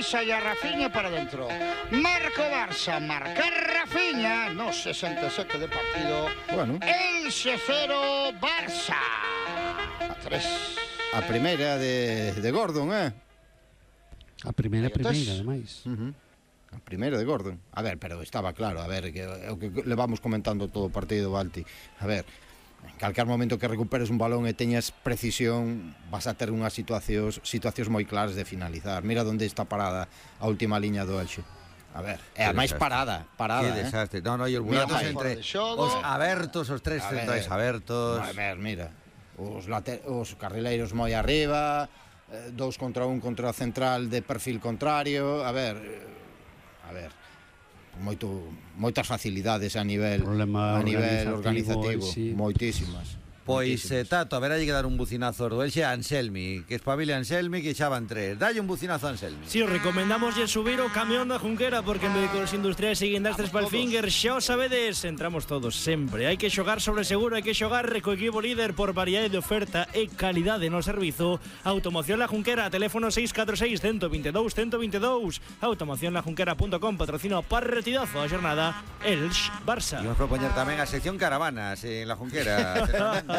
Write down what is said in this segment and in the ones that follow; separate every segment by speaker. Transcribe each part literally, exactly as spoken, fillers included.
Speaker 1: Barça e a Rafinha para dentro. Marco Barça, marca Rafinha no sesenta e sete de partido.
Speaker 2: Bueno.
Speaker 1: Elxe cero, Barça tres.
Speaker 2: A primeira de, de Gordon, eh?
Speaker 3: A primeira,
Speaker 1: Aí o tes.
Speaker 3: primeira, ademais.
Speaker 2: Uh -huh. A primeira de Gordon. A ver, pero estaba claro, a ver, que é o que levamos comentando todo o partido, Balti. A ver, en calquer momento que recuperes un balón e teñas precisión, vas a ter unhas situacións situacións moi claras de finalizar. Mira onde está parada a última liña do Elxe. A ver, é a máis parada, parada,
Speaker 4: que
Speaker 2: eh?
Speaker 4: desastre. No, no, e os buratos entre os abertos, os tres centrais abertos.
Speaker 2: A ver, mira, os, late os carrileiros moi arriba, eh, dous contra un contra a central de perfil contrario. A ver, eh, a ver, moito moitas facilidades a nivel
Speaker 3: Problema
Speaker 2: a nivel
Speaker 3: organizativo,
Speaker 2: organizativo,
Speaker 3: sí.
Speaker 2: moitísimas.
Speaker 4: Pois, eh,
Speaker 2: moitísimas.
Speaker 4: Tato, haberá que dar un bucinazo do Elxe a Anselmi, que espabile a Anselmi, que xa van tres. Dalle un bucinazo a Anselmi.
Speaker 5: Si, os recomendamos subir o camión da Junquera, porque en Vehículos Industriais siguen das tres palfinger, xa o sabedes, entramos todos sempre. Hai que xogar sobre seguro, hai que xogar co equipo líder por variedade de oferta e calidade no servizo. Automoción La Junquera, teléfono seis catro seis, uno dos dous, uno dos dous. automoción la junquera punto com, patrocina o partidazo da jornada Elx Barça.
Speaker 4: Imos propoñer tamén a sección caravanas en La Junquera.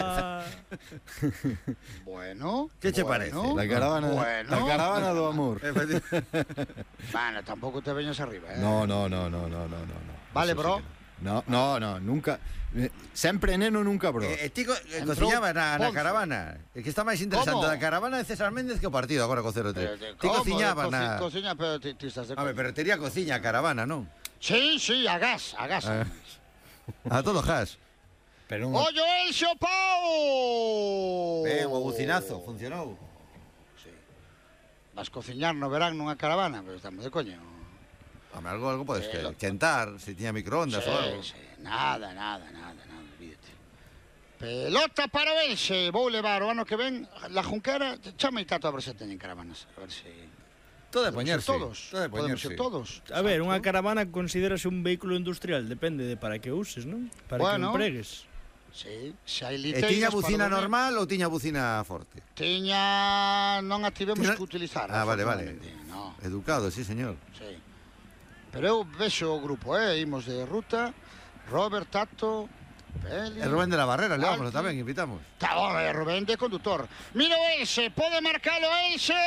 Speaker 1: Bueno,
Speaker 4: Que che
Speaker 1: bueno,
Speaker 4: parece?
Speaker 2: La caravana,
Speaker 1: bueno.
Speaker 2: la caravana do amor.
Speaker 1: Bueno, tampouco te veñas arriba, eh?
Speaker 2: No, no, no, no, no, no, no.
Speaker 1: Vale,
Speaker 2: Eso
Speaker 1: bro.
Speaker 2: sí que no. No, no, no, nunca. eh, Sempre neno, nunca bro.
Speaker 4: E eh, ti co eh,
Speaker 1: Entrou
Speaker 4: cociñaba na, na
Speaker 1: Ponce.
Speaker 4: caravana. É que está máis interesante
Speaker 1: ¿Cómo?
Speaker 4: da caravana de César Méndez que o partido agora co cero tres.
Speaker 1: Eh,
Speaker 4: Ti
Speaker 1: ¿cómo?
Speaker 4: cociñaba
Speaker 1: Coci-
Speaker 4: na...
Speaker 1: Cociña, pero ti, ti estás de
Speaker 4: Home,
Speaker 1: coña.
Speaker 4: pero tería cociña a caravana, non?
Speaker 1: Sí, sí, a gas, a gas.
Speaker 4: Ah. A todo gas.
Speaker 2: Pero un...
Speaker 1: Ollo Elxe o pau!
Speaker 4: Ben, o bucinazo, funcionou.
Speaker 1: Sí. Vas cociñar no verán nunha caravana, pero estamos de coño.
Speaker 4: Home, algo, algo podes que
Speaker 1: Eh, lo-
Speaker 4: quentar, se tiña microondas
Speaker 1: Sí,
Speaker 4: ou algo.
Speaker 1: sí, nada, nada, nada, nada, olvídate. Pelota para o Elxe, vou levar o ano que ven La Junquera, chama e tato a ver se teñen caravanas, a ver se...
Speaker 4: Todo de
Speaker 1: Podemos ir
Speaker 4: poñerse.
Speaker 1: todos,
Speaker 4: Todo de
Speaker 1: podemos
Speaker 4: poñerse.
Speaker 1: ir todos.
Speaker 5: A ver, unha
Speaker 1: Exacto.
Speaker 5: caravana considerase un vehículo industrial, depende de para que uses, non? Para
Speaker 1: Bueno.
Speaker 5: que empregues.
Speaker 1: Sí, se hai
Speaker 4: E
Speaker 1: liteiras
Speaker 4: tiña
Speaker 1: para
Speaker 4: bucina
Speaker 1: dormir.
Speaker 4: normal ou tiña bucina forte?
Speaker 1: Tiña... non a tivemos
Speaker 4: Tiña-
Speaker 1: que utilizar.
Speaker 4: Ah, vale, vale.
Speaker 1: afortunadamente, No,
Speaker 4: Educado, sí, señor.
Speaker 1: sí. Pero eu vexo o grupo, eh, imos de ruta, Robert, Tato, Peli...
Speaker 4: E Rubén de la Barrera, levámoslo
Speaker 1: Alti.
Speaker 4: tamén, invitamos.
Speaker 1: Tá, home, Rubén de conductor. Mira o Elxe, pode marcalo Elxe...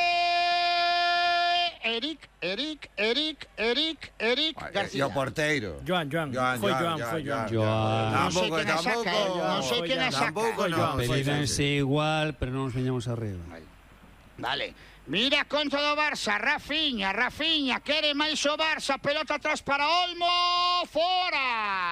Speaker 1: Eric, Eric, Eric, Eric, Eric
Speaker 4: E
Speaker 1: García.
Speaker 4: o porteiro.
Speaker 5: Joan, Joan,
Speaker 4: Joan,
Speaker 5: foi
Speaker 4: Joan,
Speaker 5: Joan,
Speaker 4: Joan,
Speaker 5: foi Joan.
Speaker 4: Joan.
Speaker 3: Joan.
Speaker 1: Non sei
Speaker 4: Tampouco,
Speaker 1: quen a saca,
Speaker 4: tampouco.
Speaker 1: eh, non sei quen a saca.
Speaker 4: Tampouco,
Speaker 1: Foi
Speaker 4: no.
Speaker 1: Joan, foi Joan.
Speaker 3: Pelídense igual, pero non nos veñamos arriba.
Speaker 1: Vale. Mira contra do Barça, Rafinha, Rafinha, quere máis o Barça, pelota atrás para Olmo, fora!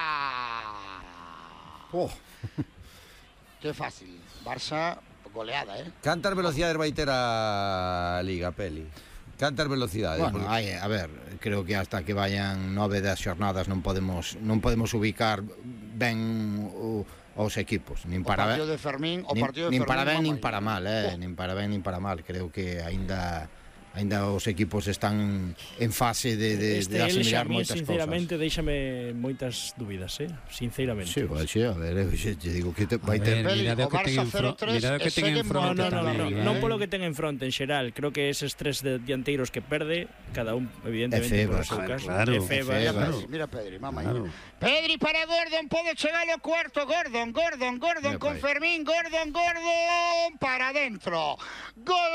Speaker 2: Oh,
Speaker 1: Que fácil, Barça goleada, eh?
Speaker 4: Cantas velocidades vai ter a Liga, Peli? Cantas velocidades?
Speaker 2: bueno,
Speaker 4: Porque-
Speaker 2: hai, a ver, creo que hasta que vayan nove das xornadas non podemos non podemos ubicar ben o, os equipos, nin
Speaker 1: O
Speaker 2: para
Speaker 1: partido de Fermín, o
Speaker 2: nin,
Speaker 1: partido de
Speaker 2: nin
Speaker 1: Fermín
Speaker 2: para ben
Speaker 1: va
Speaker 2: nin
Speaker 1: mal.
Speaker 2: para mal, eh,
Speaker 1: Oh.
Speaker 2: nin para ben nin para mal. Creo que aínda aínda os equipos están en fase de, de,
Speaker 5: Este
Speaker 2: de
Speaker 5: Elxe a
Speaker 2: asimilar
Speaker 5: mí,
Speaker 2: moitas
Speaker 5: sinceramente, déixame moitas dúbidas, eh?
Speaker 2: cousas.
Speaker 5: Sinceramente.
Speaker 2: Sí, pues, sí, a ver, eu xe te digo que te,
Speaker 3: A
Speaker 2: vai
Speaker 3: ver,
Speaker 2: ter
Speaker 1: Peli,
Speaker 3: mira
Speaker 1: o
Speaker 3: o que ten
Speaker 1: Barça
Speaker 3: en fronte,
Speaker 1: cero tres
Speaker 3: mira o que
Speaker 1: e
Speaker 3: ten en
Speaker 1: seguen
Speaker 5: No,
Speaker 3: fronte
Speaker 5: no, no, no,
Speaker 3: tamén,
Speaker 5: no,
Speaker 3: eh.
Speaker 5: non polo que ten en fronte en xeral. Creo que eses tres de dianteiros que perde, cada un, evidentemente,
Speaker 2: E
Speaker 5: por o
Speaker 2: Febas,
Speaker 5: seu caso.
Speaker 3: claro,
Speaker 5: E Febas,
Speaker 2: e
Speaker 1: Mira
Speaker 2: Febas.
Speaker 1: Pedri, mira Pedri, mamá.
Speaker 3: Claro.
Speaker 1: Pedri para Gordon, pode chegar ao cuarto, Gordon, Gordon, Gordon
Speaker 2: Mira,
Speaker 1: con
Speaker 2: pai.
Speaker 1: Fermín, Gordon, Gordon, para adentro. Gol!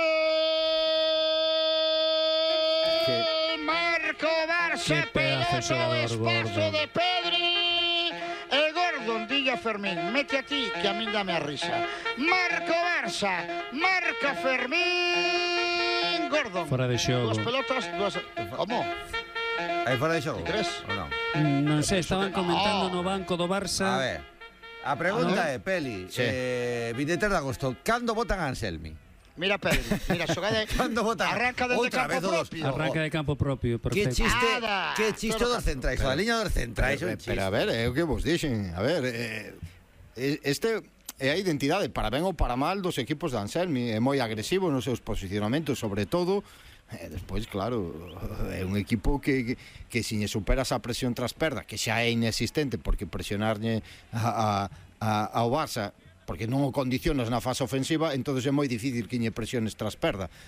Speaker 2: Que-
Speaker 1: Marco Barça,
Speaker 3: Que pedazo de
Speaker 1: pelota ao
Speaker 3: xogador,
Speaker 1: espazo
Speaker 3: Gordon.
Speaker 1: de Pedri. E Gordon, dille a Fermín, mete a ti, que a min dame a risa. Marco Barça, marca Fermín, Gordon.
Speaker 3: Fora de xogo.
Speaker 1: Dúas pelotas, dúas... Como?
Speaker 4: Aí fora de xogo?
Speaker 1: Tres.
Speaker 4: Ou non?
Speaker 3: Non sei, estaban comentando
Speaker 1: No.
Speaker 3: no banco do
Speaker 4: A
Speaker 3: Barça.
Speaker 4: ver, a pregunta é, Peli,
Speaker 2: Sí.
Speaker 4: eh, vinte e tres de agosto, cando votan a Anselmi?
Speaker 1: Mira Pedri, mira, xogada de...
Speaker 4: Cando votan?
Speaker 1: Arranca desde
Speaker 4: Outra
Speaker 1: campo
Speaker 4: vez o dos.
Speaker 1: propio.
Speaker 3: Arranca de campo propio,
Speaker 4: Que
Speaker 3: perfecto.
Speaker 4: chiste,
Speaker 1: Nada.
Speaker 4: que chiste
Speaker 1: Pero-
Speaker 4: dos centrais, a liña dos centrais,
Speaker 2: Pero,
Speaker 4: un chiste.
Speaker 2: pero a ver, é o que vos dixen. A ver, eh, este é a identidade, para ben ou para mal, dos equipos de Anselmi. É moi agresivo nos seus posicionamentos, sobre todo. E despois, claro, é un equipo que, que, que se lle superas a presión tras perda, que xa é inexistente, porque presionarlle a, a, a, ao Barça, porque non o condicionas na fase ofensiva, entonces é moi difícil que lle presiones tras perda.